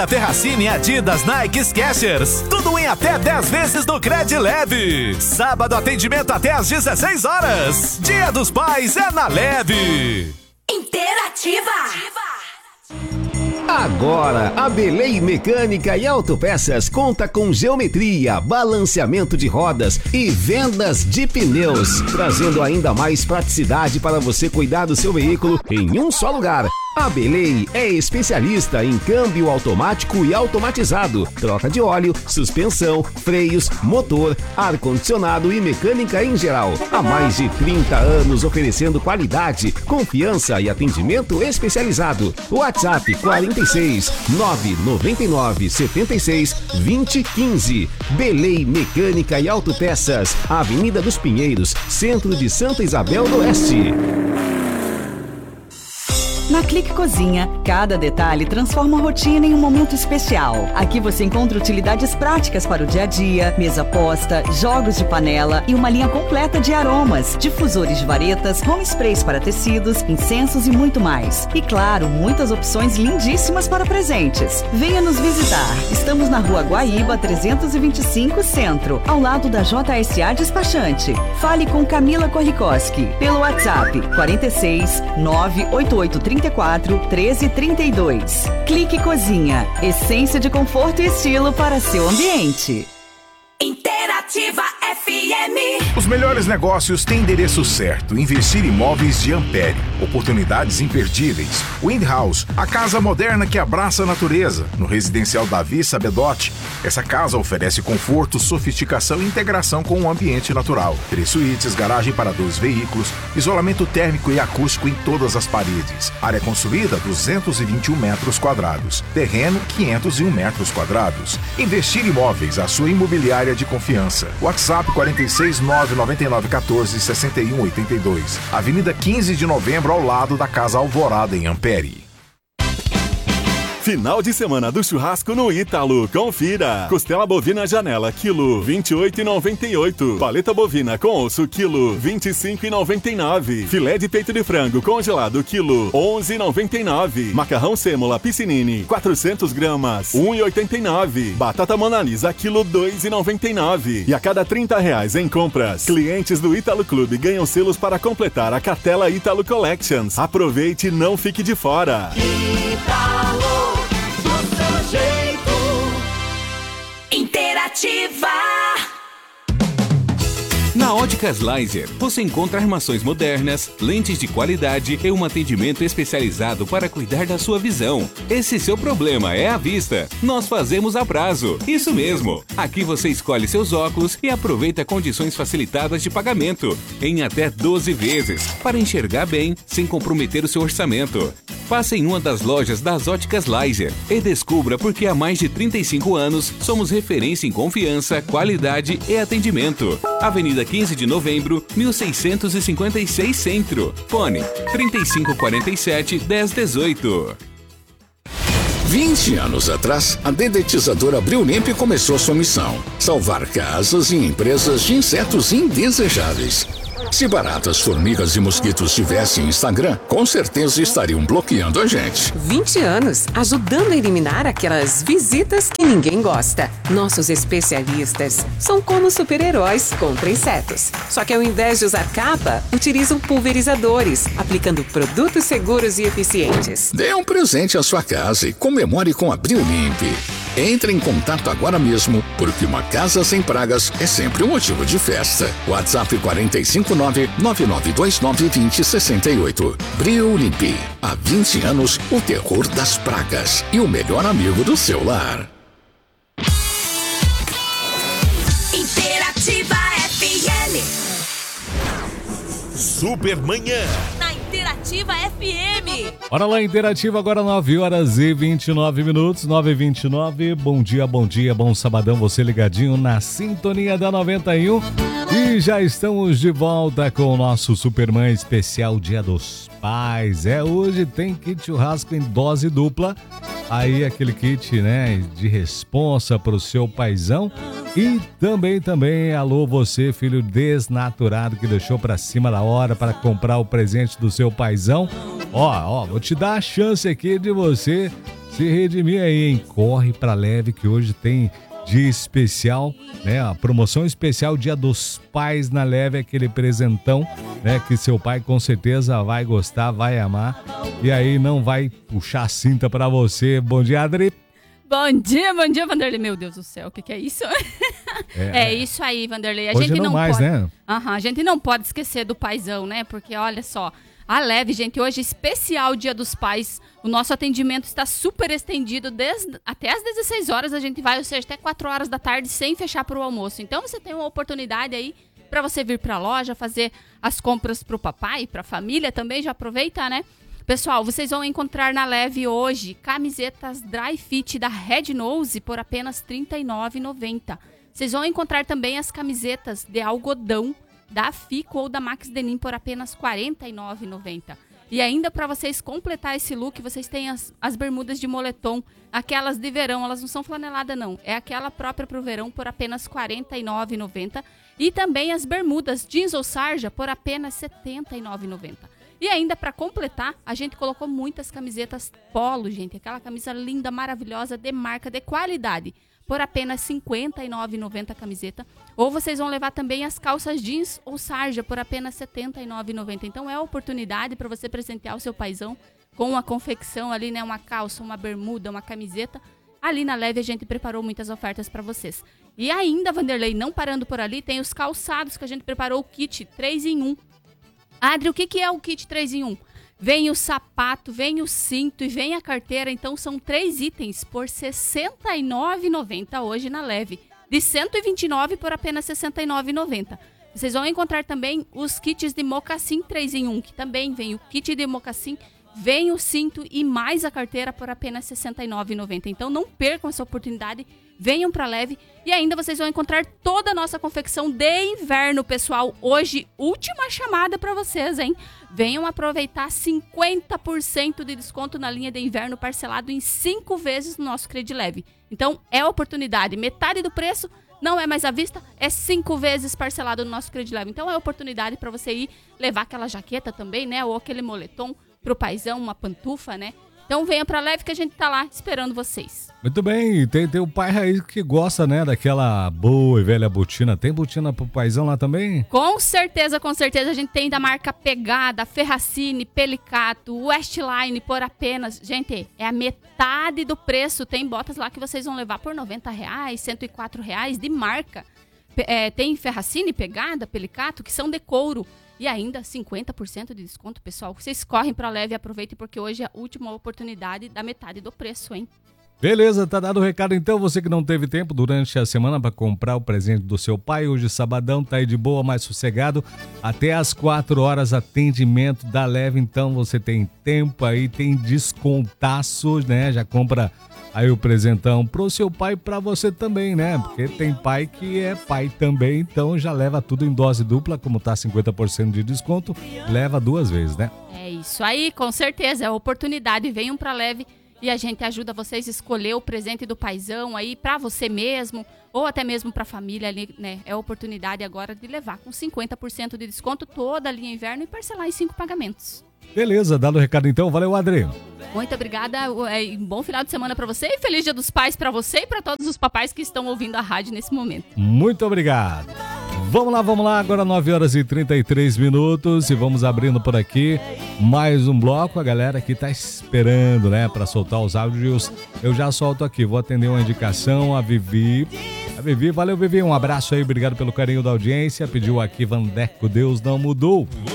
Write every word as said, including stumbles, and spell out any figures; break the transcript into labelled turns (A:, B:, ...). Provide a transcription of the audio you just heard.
A: Terracine, Adidas, Nike, Skechers. Tudo em até dez vezes no Cred Leve. Sábado atendimento até às dezesseis horas. Dia dos Pais é na Leve.
B: Interativa.
C: Agora, a Belém Mecânica e Autopeças conta com geometria, balanceamento de rodas e vendas de pneus, trazendo ainda mais praticidade para você cuidar do seu veículo em um só lugar. A Belém é especialista em câmbio automático e automatizado, troca de óleo, suspensão, freios, motor, ar-condicionado e mecânica em geral. Há mais de trinta anos oferecendo qualidade, confiança e atendimento especializado. WhatsApp quarenta e seis, nove nove nove, setenta e seis, vinte e quinze. Belém Mecânica e Autopeças, Avenida dos Pinheiros, centro de Santa Isabel do Oeste.
D: Na Clique Cozinha, cada detalhe transforma a rotina em um momento especial. Aqui você encontra utilidades práticas para o dia a dia, mesa posta, jogos de panela e uma linha completa de aromas, difusores de varetas, home sprays para tecidos, incensos e muito mais. E claro, muitas opções lindíssimas para presentes. Venha nos visitar. Estamos na Rua Guaíba, trezentos e vinte e cinco, Centro, ao lado da J S A Despachante. Fale com Camila Korrikoski pelo WhatsApp quarenta e seis, nove oito oito três quatro, treze trinta e dois. Clique Cozinha, essência de conforto e estilo para seu ambiente.
B: Interativa F M.
E: Os melhores negócios têm endereço certo. Investir Imóveis de Ampere. Oportunidades imperdíveis. Wind House, a casa moderna que abraça a natureza. No residencial Davi Sabedotti, essa casa oferece conforto, sofisticação e integração com o ambiente natural. Três suítes, garagem para dois veículos, isolamento térmico e acústico em todas as paredes. Área construída duzentos e vinte e um metros quadrados. Terreno quinhentos e um metros quadrados. Investir Imóveis, a sua imobiliária de confiança. WhatsApp quarenta e seis, nove nove nove, quatorze, sessenta e um, oitenta e dois. Avenida quinze de Novembro, ao lado da Casa Alvorada, em Ampere.
F: Final de semana do churrasco no Ítalo. Confira. Costela bovina janela, quilo, vinte e oito reais e noventa e oito centavos. Paleta bovina com osso, quilo, vinte e cinco reais e noventa e nove centavos. Filé de peito de frango congelado, quilo, onze reais e noventa e nove centavos. Macarrão sêmola piscinini, quatrocentas gramas, um real e oitenta e nove centavos. Batata Mona Lisa, quilo, dois reais e noventa e nove centavos. E a cada trinta reais em compras, clientes do Ítalo Clube ganham selos para completar a cartela Ítalo Collections. Aproveite e não fique de fora.
B: Ítalo. Jeito. Interativa.
G: Na Óticas Laser, você encontra armações modernas, lentes de qualidade e um atendimento especializado para cuidar da sua visão. Esse seu problema é a vista. Nós fazemos a prazo. Isso mesmo. Aqui você escolhe seus óculos e aproveita condições facilitadas de pagamento, em até doze vezes, para enxergar bem, sem comprometer o seu orçamento. Passe em uma das lojas das Óticas Laser e descubra por que há mais de trinta e cinco anos somos referência em confiança, qualidade e atendimento. Avenida quinze de Novembro, mil seiscentos e cinquenta e seis, Centro. Fone trinta e cinco quarenta e sete, dez dezoito.
H: vinte anos atrás, a dedetizadora Brillimp começou sua missão: salvar casas e empresas de insetos indesejáveis. Se baratas, formigas e mosquitos tivessem Instagram, com certeza estariam bloqueando a gente.
I: vinte anos ajudando a eliminar aquelas visitas que ninguém gosta. Nossos especialistas são como super-heróis contra insetos. Só que ao invés de usar capa, utilizam pulverizadores, aplicando produtos seguros e eficientes.
H: Dê um presente à sua casa e comemore com a Brillimp. Entre em contato agora mesmo, porque uma casa sem pragas é sempre um motivo de festa. WhatsApp quarenta e cinco, nove nove nove dois nove, dois zero seis oito. Brillimp. Há vinte anos, o terror das pragas e o melhor amigo do seu lar.
B: Interativa F M.
A: Supermanhã.
B: Na Interativa F M.
J: Bora lá, Interativa, agora nove horas e vinte e nove minutos, nove e vinte e nove. Bom dia, bom dia, bom sabadão, você ligadinho na sintonia da noventa e um. E já estamos de volta com o nosso Superman especial Dia dos Pais. É, hoje tem kit churrasco em dose dupla. Aí aquele kit, né, de responsa pro seu paizão. E também, também, alô você, filho desnaturado que deixou pra cima da hora para comprar o presente do seu paizão. Ó, ó, vou te dar a chance aqui de você se redimir aí, hein? Corre pra Leve que hoje tem dia especial, né? A promoção especial Dia dos Pais na Leve, aquele presentão, né? Que seu pai com certeza vai gostar, vai amar. E aí não vai puxar a cinta pra você. Bom dia, Adri.
K: Bom dia, bom dia, Vanderlei. Meu Deus do céu, o que, que é isso? É, é isso aí, Vanderlei. A
J: hoje
K: gente
J: não,
K: não
J: mais,
K: pode...
J: né?
K: Uhum, a gente não pode esquecer do paizão, né? Porque olha só, a Leve, gente, hoje especial Dia dos Pais. O nosso atendimento está super estendido desde até às dezesseis horas. A gente vai, ou seja, até quatro horas da tarde sem fechar para o almoço. Então você tem uma oportunidade aí para você vir para a loja, fazer as compras para o papai, para a família também. Já aproveita, né? Pessoal, vocês vão encontrar na Leve hoje camisetas dry fit da Red Nose por apenas trinta e nove reais e noventa centavos. Vocês vão encontrar também as camisetas de algodão da Fico ou da Max Denim por apenas quarenta e nove reais e noventa centavos. E ainda para vocês completar esse look, vocês têm as, as bermudas de moletom, aquelas de verão, elas não são flanelada não, é aquela própria para o verão por apenas quarenta e nove reais e noventa centavos. E também as bermudas jeans ou sarja por apenas setenta e nove reais e noventa centavos. E ainda para completar, a gente colocou muitas camisetas polo, gente. Aquela camisa linda, maravilhosa, de marca, de qualidade. Por apenas cinquenta e nove reais e noventa centavos a camiseta. Ou vocês vão levar também as calças jeans ou sarja por apenas setenta e nove reais e noventa centavos. Então é a oportunidade para você presentear o seu paizão com uma confecção ali, né? Uma calça, uma bermuda, uma camiseta. Ali na Leve a gente preparou muitas ofertas para vocês. E ainda, Vanderlei, não parando por ali, tem os calçados que a gente preparou o kit três em um. Adri, o que, que é o kit três em um? Vem o sapato, vem o cinto e vem a carteira. Então são três itens por sessenta e nove reais e noventa centavos hoje na Leve. De cento e vinte e nove reais por apenas sessenta e nove reais e noventa centavos. Vocês vão encontrar também os kits de mocassim três em um, que também vem o kit de mocassim, vem o cinto e mais a carteira por apenas sessenta e nove reais e noventa centavos. Então não percam essa oportunidade, venham pra Leve. E ainda vocês vão encontrar toda a nossa confecção de inverno, pessoal. Hoje, última chamada pra vocês, hein? Venham aproveitar cinquenta por cento de desconto na linha de inverno parcelado em cinco vezes no nosso Credileve. Então é a oportunidade, metade do preço. Não é mais à vista, é cinco vezes parcelado no nosso Credileve. Então é a oportunidade para você ir levar aquela jaqueta também, né? Ou aquele moletom pro paizão, uma pantufa, né? Então venha pra Leve que a gente tá lá esperando vocês.
J: Muito bem, tem, tem o pai raiz que gosta, né, daquela boa e velha botina. Tem botina pro paizão lá também?
K: Com certeza, com certeza. A gente tem da marca Pegada, Ferracini, Pelicato, Westline por apenas... Gente, é a metade do preço. Tem botas lá que vocês vão levar por noventa reais, cento e quatro reais de marca. É, tem Ferracini, Pegada, Pelicato, que são de couro. E ainda cinquenta por cento de desconto, pessoal. Vocês correm pra Leve e aproveitem, porque hoje é a última oportunidade da metade do preço, hein?
J: Beleza, tá dado o recado então. Você que não teve tempo durante a semana para comprar o presente do seu pai, hoje sabadão, tá aí de boa, mais sossegado. Até às quatro horas, atendimento da Leve. Então você tem tempo aí, tem descontaço, né? Já compra aí o presentão pro seu pai e pra você também, né? Porque tem pai que é pai também, então já leva tudo em dose dupla, como tá cinquenta por cento de desconto, leva duas vezes, né?
K: É isso aí, com certeza, é a oportunidade. Venham pra Leve e a gente ajuda vocês a escolher o presente do paizão aí pra você mesmo, ou até mesmo pra família ali, né? É a oportunidade agora de levar com cinquenta por cento de desconto toda a linha inverno e parcelar em cinco pagamentos.
J: Beleza, dado o recado então. Valeu, Adri.
K: Muito obrigada, um bom final de semana pra você e feliz Dia dos Pais pra você e pra todos os papais que estão ouvindo a rádio nesse momento.
J: Muito obrigado. Vamos lá, vamos lá, agora nove horas e trinta e três minutos e vamos abrindo por aqui mais um bloco. A galera aqui tá esperando, né, pra soltar os áudios. Eu já solto aqui, vou atender uma indicação, a Vivi. A Vivi, valeu Vivi, um abraço aí, obrigado pelo carinho da audiência. Pediu aqui Vandeco, Deus não mudou.